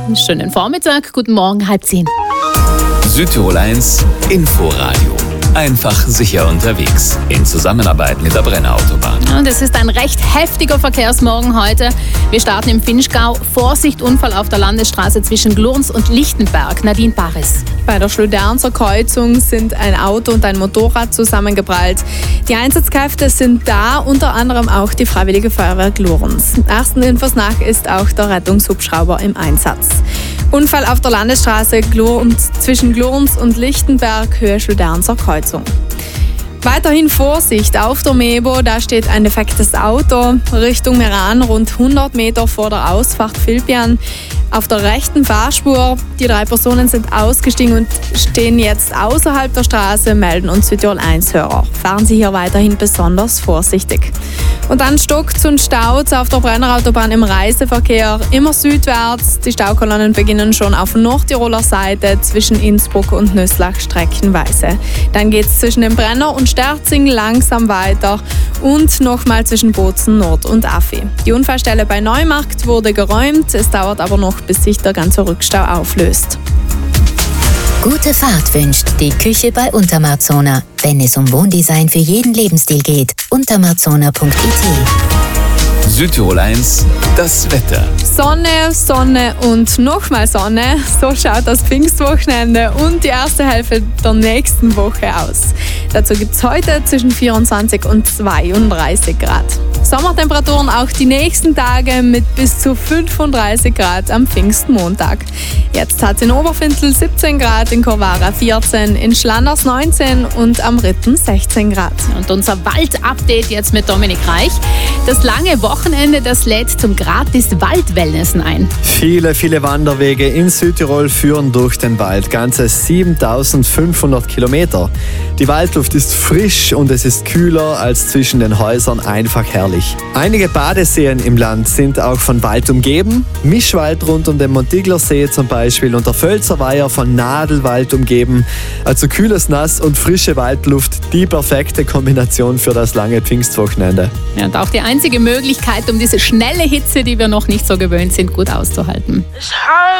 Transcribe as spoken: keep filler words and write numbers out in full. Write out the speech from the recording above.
Einen schönen Vormittag, guten Morgen, halb zehn. Südtirol eins Inforadio. Einfach sicher unterwegs. In Zusammenarbeit mit der Brenner Autobahn. Und es ist ein recht heftiger Verkehrsmorgen heute. Wir starten im Vinschgau. Vorsicht, Unfall auf der Landesstraße zwischen Glurns und Lichtenberg. Nadine Baris. Bei der Schlödernser Kreuzung sind ein Auto und ein Motorrad zusammengeprallt. Die Einsatzkräfte sind da, unter anderem auch die Freiwillige Feuerwehr Glurns. Ersten Infos nach ist auch der Rettungshubschrauber im Einsatz. Unfall auf der Landesstraße Glurns, zwischen Glurns und Lichtenberg, Höhe Schlödernser Kreuzung. Weiterhin Vorsicht auf der Mebo, da steht ein defektes Auto Richtung Meran, rund hundert Meter vor der Ausfahrt Filpian. Auf der rechten Fahrspur, die drei Personen sind ausgestiegen und stehen jetzt außerhalb der Straße, melden uns Südtirol eins Hörer. Fahren Sie hier weiterhin besonders vorsichtig. Und dann stockt und staut auf der Brennerautobahn im Reiseverkehr immer südwärts. Die Staukolonnen beginnen schon auf Nordtiroler Seite zwischen Innsbruck und Nöslach streckenweise. Dann geht es zwischen dem Brenner und Sterzing langsam weiter und nochmal zwischen Bozen Nord und Affi. Die Unfallstelle bei Neumarkt wurde geräumt, es dauert aber noch, bis sich der ganze Rückstau auflöst. Gute Fahrt wünscht die Küche bei Untermarzona. Wenn es um Wohndesign für jeden Lebensstil geht, untermarzona punkt i t. Südtirol eins, das Wetter. Sonne, Sonne und nochmal Sonne. So schaut das Pfingstwochenende und die erste Hälfte der nächsten Woche aus. Dazu gibt es heute zwischen vierundzwanzig und zweiunddreißig Grad. Sommertemperaturen auch die nächsten Tage mit bis zu fünfunddreißig Grad am Pfingstmontag. Jetzt hat es in Oberfintel siebzehn Grad, in Corvara vierzehn, in Schlanders neunzehn und am Ritten sechzehn Grad. Und unser Wald-Update jetzt mit Dominik Reich. Das lange Wochenende, das lädt zum gratis Waldwellnessen ein. Viele, viele Wanderwege in Südtirol führen durch den Wald. Ganze siebentausendfünfhundert Kilometer. Die Waldluft ist frisch und es ist kühler als zwischen den Häusern, einfach herrlich. Einige Badeseen im Land sind auch von Wald umgeben. Mischwald rund um den Montiglersee zum Beispiel und der Völzerweiher von Nadelwald umgeben. Also kühles Nass und frische Waldluft, die perfekte Kombination für das lange Pfingstwochenende. Ja, und auch die einzige Möglichkeit, um diese schnelle Hitze, die wir noch nicht so gewöhnt sind, gut auszuhalten.